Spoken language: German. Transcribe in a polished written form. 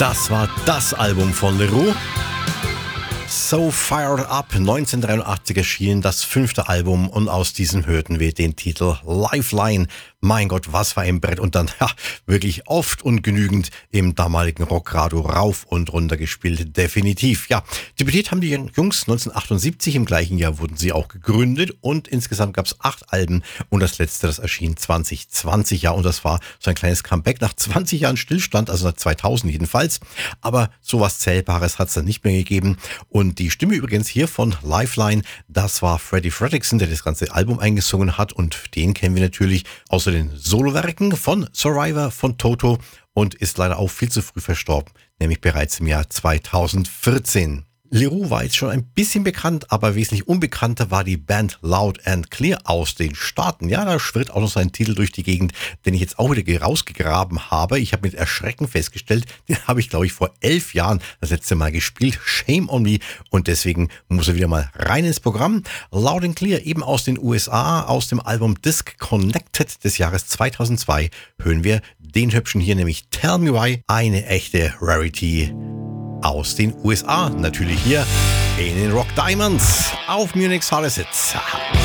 Das war das Album von Leroux. So Fired Up, 1983 erschien das 5. Album und aus diesem hörten wir den Titel Lifeline. Mein Gott, was für ein Brett und dann wirklich oft und genügend im damaligen Rockradio rauf und runter gespielt, definitiv. Ja, debütiert haben die Jungs 1978, im gleichen Jahr wurden sie auch gegründet und insgesamt gab es 8 Alben und das letzte, das erschien 2020, ja, und das war so ein kleines Comeback nach 20 Jahren Stillstand, also nach 2000 jedenfalls, aber sowas Zählbares hat es dann nicht mehr gegeben und die Stimme übrigens hier von Lifeline, das war Freddie Fredrickson, der das ganze Album eingesungen hat und den kennen wir natürlich außer den Solowerken von Survivor, von Toto und ist leider auch viel zu früh verstorben, nämlich bereits im Jahr 2014. Leroux war jetzt schon ein bisschen bekannt, aber wesentlich unbekannter war die Band Loud and Clear aus den Staaten. Ja, da schwirrt auch noch sein Titel durch die Gegend, den ich jetzt auch wieder rausgegraben habe. Ich habe mit Erschrecken festgestellt, den habe ich, glaube ich, vor 11 Jahren das letzte Mal gespielt. Shame on me. Und deswegen muss er wieder mal rein ins Programm. Loud and Clear, eben aus den USA, aus dem Album Disconnected des Jahres 2002, hören wir den Hübschen hier, nämlich Tell Me Why, eine echte Rarity aus den USA, natürlich hier in den Rock Diamonds auf Munich Solid Hits.